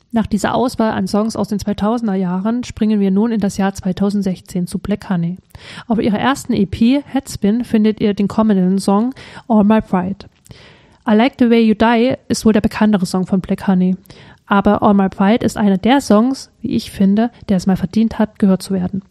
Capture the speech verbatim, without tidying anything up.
Nach dieser Auswahl an Songs aus den zweitausender Jahren springen wir nun in das Jahr zweitausendsechzehn zu Black Honey. Auf ihrer ersten E P Headspin findet ihr den kommenden Song All My Pride. I Like the Way You Die ist wohl der bekanntere Song von Black Honey, aber All My Pride ist einer der Songs, wie ich finde, der es mal verdient hat, gehört zu werden.